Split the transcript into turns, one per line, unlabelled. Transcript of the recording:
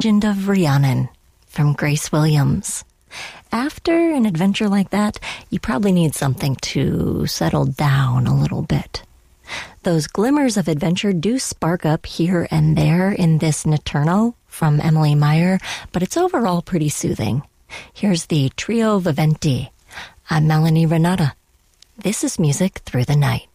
Legend of Rhiannon from Grace Williams. After an adventure like that, you probably need something to settle down a little bit. Those glimmers of adventure do spark up here and there in this Notturno from Emily Meyer, but it's overall pretty soothing. Here's the Trio Viventi. I'm Melanie Renata. This is Music Through the Night.